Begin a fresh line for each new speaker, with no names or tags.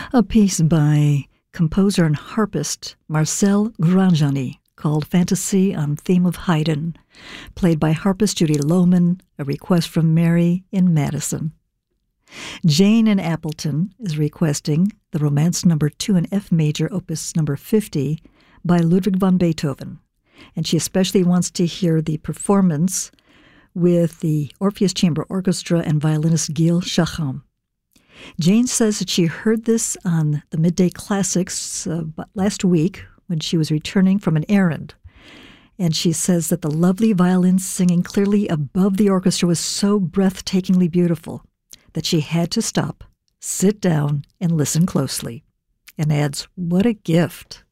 A piece by composer and harpist Marcel Granjani called Fantasy on Theme of Haydn, played by harpist Judy Lohman, a request from Mary in Madison. Jane in Appleton is requesting the Romance No. 2 in F major, opus No. 50, by Ludwig van Beethoven, and she especially wants to hear the performance with the Orpheus Chamber Orchestra and violinist Gil Shaham. Jane says that she heard this on the Midday Classics last week when she was returning from an errand. And she says that the lovely violin singing clearly above the orchestra was so breathtakingly beautiful that she had to stop, sit down, and listen closely. And adds, what a gift.